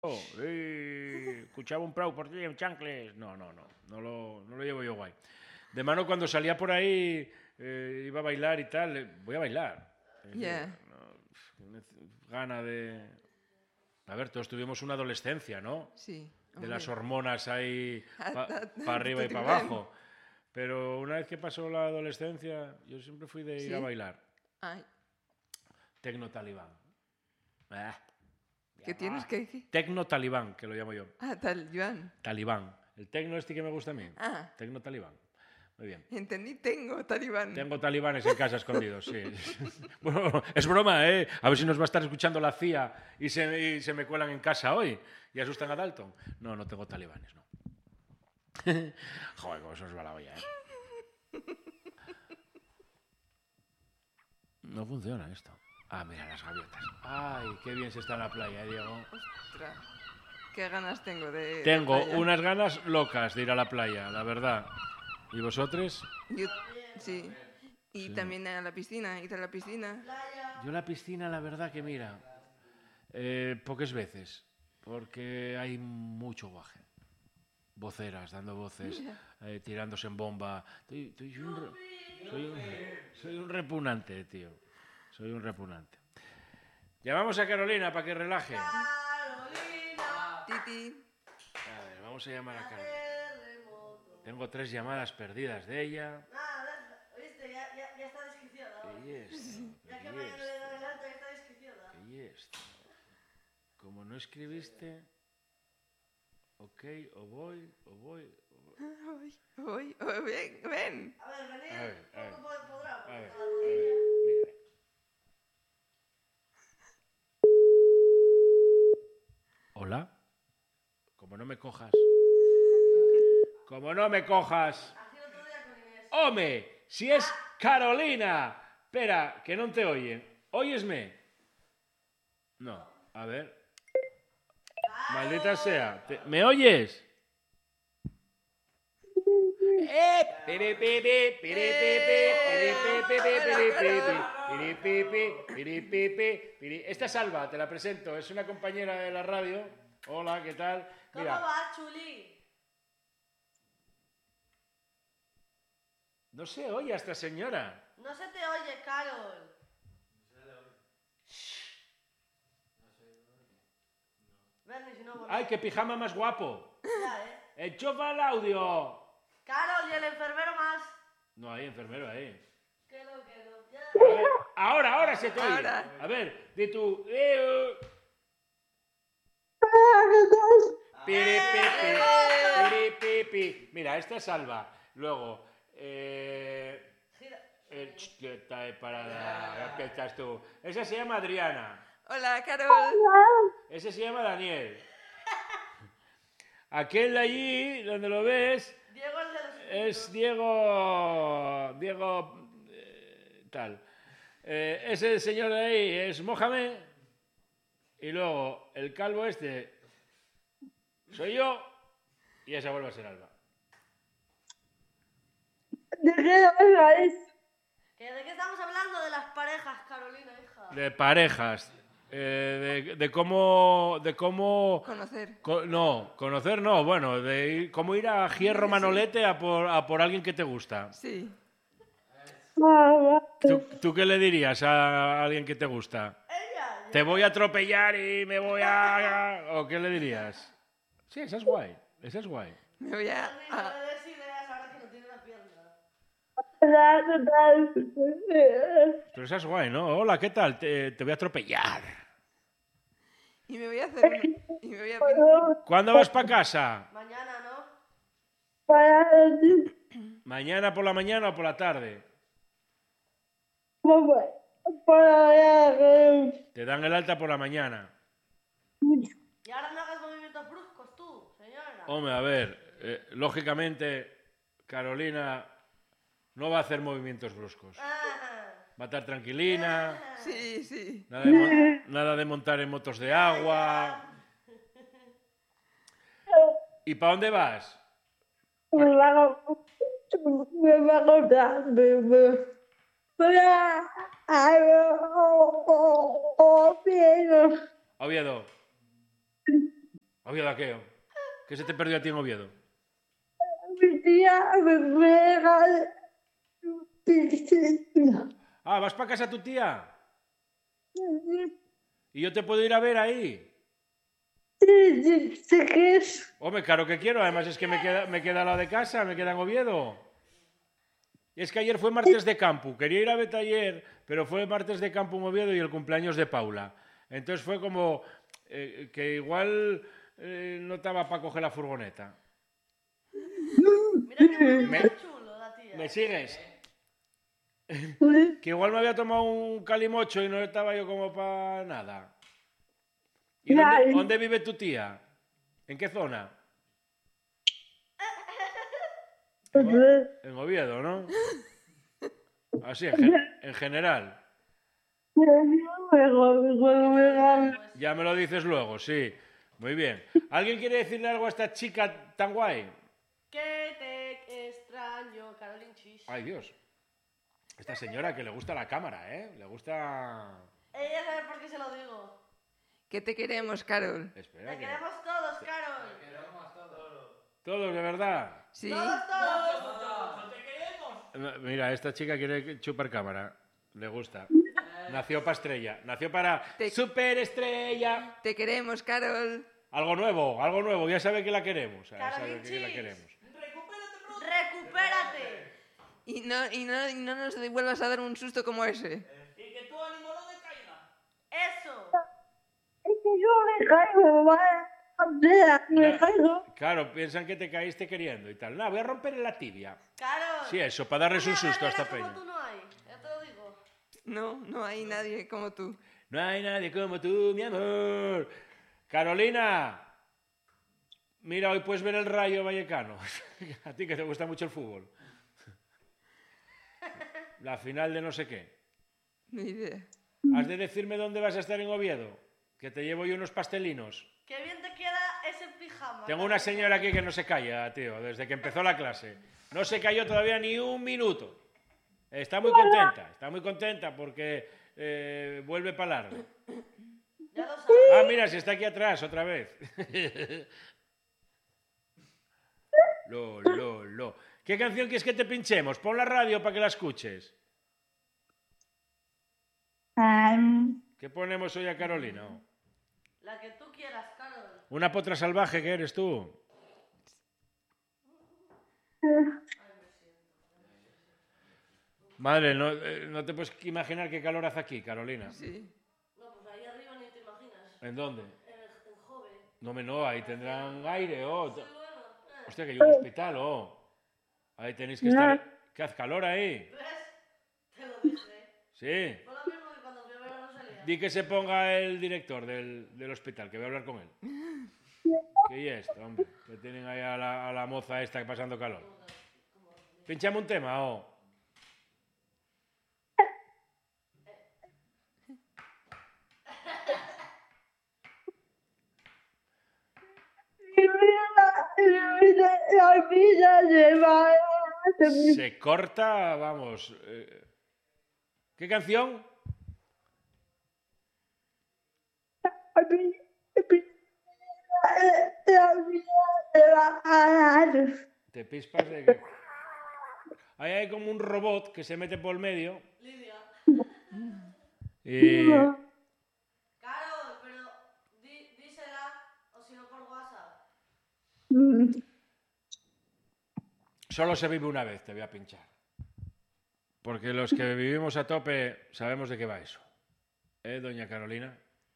Escuchaba un prau por ti en chancles. No lo llevo yo guay. De mano cuando salía por ahí, iba a bailar y tal, voy a bailar. Yeah. Gana de... A ver, todos tuvimos una adolescencia, ¿no? Sí. De las hormonas ahí para arriba y para abajo. Pero una vez que pasó la adolescencia, yo siempre fui de ir a bailar. Ay. Tecno talibán. ¿Qué tienes que decir? Tecno talibán, que lo llamo yo. Talibán. Talibán. El tecno este que me gusta a mí. Ah. Tecno talibán. Muy bien. Entendí, tengo talibán. Tengo talibanes en casa escondidos, sí. Bueno, es broma, ¿eh? A ver si nos va a estar escuchando la CIA y se me cuelan en casa hoy y asustan a Dalton. No tengo talibanes, no. Joder, cómo se nos va la olla, ¿eh? No funciona esto. Ah, mira las gaviotas. Ay, qué bien se está en la playa, Diego. Ostras, qué ganas tengo de... Tengo de playa. unas ganas locas de ir a la playa, la verdad. ¿Y vosotros? Yo, sí. Y también a la piscina, ir a la piscina. Yo la piscina, la verdad que mira, pocas veces, porque hay mucho guaje. Voceras, dando voces, tirándose en bomba. Soy un repugnante, tío. Soy un repugnante. Llamamos a Carolina para que relaje. Carolina. Titi. A ver, vamos a llamar a Carolina. Tengo 3 llamadas perdidas de ella. Nada, oíste, ya está desquiciada. ¿Qué es? Ya que mañana le dan el alta, ya está desquiciada. ¿Qué es? Como no escribiste, ok, o voy. Voy, ven. A ver, venid. A ver. ¿Podrá? A ver, mira. Hola. Como no me cojas. Así otro día con Inés. ¡Home! Si es Carolina. Espera, que no te oyen. ¿Óyesme? No. A ver. Maldita sea. ¿Me oyes? Esta es Alba, te la presento. Es una compañera de la radio. Hola, ¿qué tal? ¿Cómo Mira, va, Chuli? no se oye a esta señora. No se te oye, Carol. Bernie, si no volvemos. ¡Ay, qué pijama más guapo! Ya, ¡Enchufa el audio! Carol, ¿y el enfermero más? No hay enfermero ahí. Que no. Ya. A ver, ahora se te oye. Ahora. A ver, di tu... Mira, esta es Alba. Luego, Gira. parada. ¿Qué estás tú? Esa se llama Adriana. Hola, Carol. Ese se llama Daniel. Aquel de allí, donde lo ves, Diego, el de los... es Diego... tal. Ese señor de ahí es Mohamed. Y luego el calvo este soy yo. Y esa vuelve a ser Alba. ¿De qué estamos hablando? De las parejas, Carolina, hija. De parejas. De cómo... Conocer. Conocer no. Bueno, cómo ir a Hierro Manolete a por alguien que te gusta. Sí. ¿Tú qué le dirías a alguien que te gusta? Ella. ¿Te voy a atropellar y me voy a...? ¿O qué le dirías? Sí, esa es guay. Me voy a... Bernie, no le des ideas ahora que no tiene una pierna. Pero esa es guay, ¿no? Hola, ¿qué tal? Te voy a atropellar. Y me voy a hacer... Y me voy a pintar. ¿Cuándo vas para casa? Mañana, ¿no? ¿Mañana por la mañana o por la tarde? Te dan el alta por la mañana. Y ahora no hagas movimientos bruscos tú, señora. Hombre, a ver, lógicamente Carolina no va a hacer movimientos bruscos. Va a estar tranquilina, Sí. nada de montar en motos de agua. ¿Y para dónde vas? Oviedo. Oviedo, ¿a qué? ¿Qué se te perdió a ti en Oviedo? Mi tía me regala piscina. Ah, ¿vas para casa tu tía? ¿Y yo te puedo ir a ver ahí? ¿Sí qué es? Hombre, claro que quiero. Además es que me queda al lado de casa, me queda en Oviedo. Y es que ayer fue martes de campo. Quería ir a verte ayer, pero fue martes de campo en Oviedo y el cumpleaños de Paula. Entonces fue como que igual no estaba para coger la furgoneta. Mira que muy chulo la tía. ¿Me sigues? Que igual me había tomado un calimocho y no estaba yo como para nada. ¿Y dónde vive tu tía? ¿En qué zona? En Oviedo, ¿no? Así, en general. Ya me lo dices luego, sí. Muy bien. ¿Alguien quiere decirle algo a esta chica tan guay? Que te extraño, Carolyn Chis. Ay, Dios. Esta señora que le gusta la cámara, ¿eh? Le gusta... Ella sabe por qué se lo digo. Que te queremos, Carol. Espera, Te que... queremos todos, Carol. Todos, de verdad. Sí. Todos. Mira, esta chica quiere chupar cámara. Le gusta. Nació para estrella. Nació para superestrella. Te queremos, Carol. Algo nuevo. Ya sabe que la queremos. Ya sabe que la queremos. Recupérate. Y no nos vuelvas a dar un susto como ese. Y que tu ánimo no decaiga. Eso. Es que yo me caigo, ¿vale? O sea, me caigo. Claro, piensan que te caíste queriendo y tal. No, voy a romper la tibia. Carol. Sí, eso, para darles un Una susto a esta guerrera peña. como tú no hay. Ya te lo digo. No hay nadie como tú. No hay nadie como tú, mi amor. Carolina. Mira, hoy puedes ver el Rayo Vallecano. A ti que te gusta mucho el fútbol. La final de no sé qué. Ni idea. Has de decirme dónde vas a estar en Oviedo. Que te llevo yo unos pastelinos. Qué bien te queda ese pijama. Tengo una señora aquí que no se calla, tío, desde que empezó la clase. No se cayó todavía ni un minuto. Está muy contenta porque vuelve para largo. Ya lo sabes. Ah, mira, si está aquí atrás otra vez. Lo. ¿Qué canción quieres que te pinchemos? Pon la radio para que la escuches. ¿Qué ponemos hoy a Carolina? La que tú quieras, Carol. Una potra salvaje que eres tú. Madre, no te puedes imaginar qué calor hace aquí, Carolina. Sí. No, pues ahí arriba ni te imaginas. ¿En dónde? En Jove. No, ahí tendrán aire, oh. Sí, bueno. Hostia, que hay un hospital, oh. Ahí tenéis que estar... ¿Qué hace calor ahí? ¿Ves? Te lo dije. Sí. Fue lo mismo que cuando fui a ver a Rosalía. Di que se ponga el director del hospital, que voy a hablar con él. ¿Qué es esto, hombre? Que tienen ahí a la moza esta pasando calor. Pinchame un tema, oh. La vida se va. Se corta, vamos. ¿Qué canción? La vida se va. Te pispas de que... Ahí hay como un robot que se mete por el medio Lidia. y... Carol, pero dísela o si no por WhatsApp. Solo se vive una vez, te voy a pinchar. Porque los que vivimos a tope sabemos de qué va eso. Doña Carolina?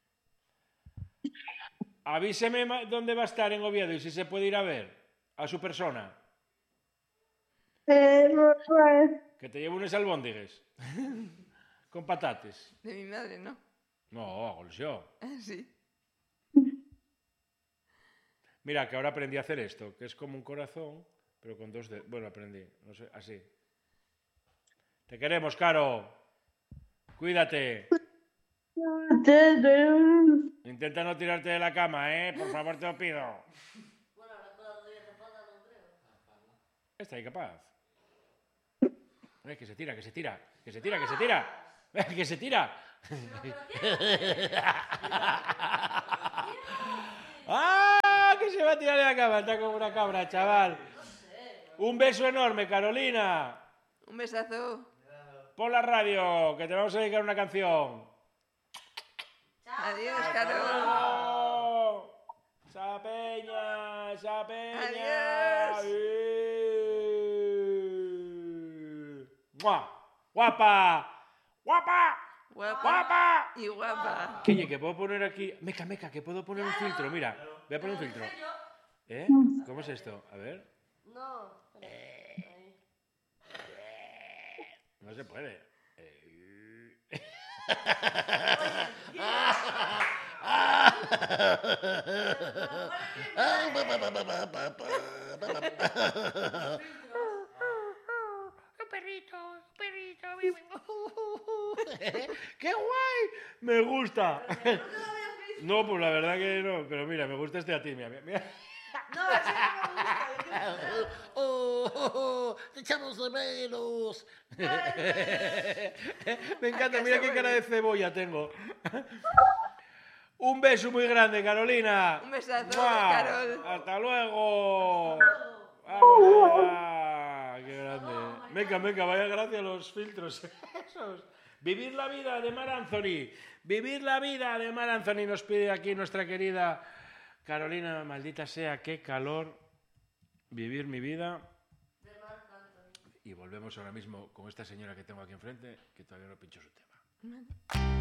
Avíseme dónde va a estar en Oviedo y si se puede ir a ver a su persona. Que te llevo unos albóndigues. Con patates. De mi madre, ¿no? No, hago yo. Sí. Mira, que ahora aprendí a hacer esto, que es como un corazón, pero con dos dedos. Bueno, aprendí, no sé, así. Te queremos, Caro. Cuídate. Intenta no tirarte de la cama, ¿eh? Por favor, te lo pido. Bueno, ahora con la rodilla tapada no creo. Está ahí capaz. Que se tira. Que se tira. Que se tira. ¡Ah! va a tirar la cabra, está como una cabra, chaval. Un beso enorme, Carolina. Un besazo. Pon la radio, que te vamos a dedicar una canción. Adiós, Carol. ¡Vamos! ¡Sapeña! ¡Sapeña! Adiós. ¡Mua! ¡Guapa! ¡Guapa! Guapa. ¡Guapa! Y guapa. Oye, que puedo poner aquí... Meca, que puedo poner un filtro, mira. Voy a poner un filtro. ¿Eh? ¿Cómo es esto? A ver. No. No se puede. Un perrito. ¡Qué guay! Me gusta. No, pues la verdad que no. Pero mira, me gusta este a ti, mira. No, ese no me gusta. ¡Te echamos de menos! Me encanta, mira qué cara de cebolla tengo. Un beso muy grande, Carolina. Un besazo, ¡Mua! Carol. ¡Hasta luego! ¡Vamos allá! ¡Qué grande! Meca, vaya gracia a los filtros esos. Vivir la vida de Mar Anthony. Vivir la vida de Mar Anthony nos pide aquí nuestra querida Carolina. Maldita sea, qué calor. Vivir mi vida. Y volvemos ahora mismo con esta señora que tengo aquí enfrente, que todavía no pincho su tema.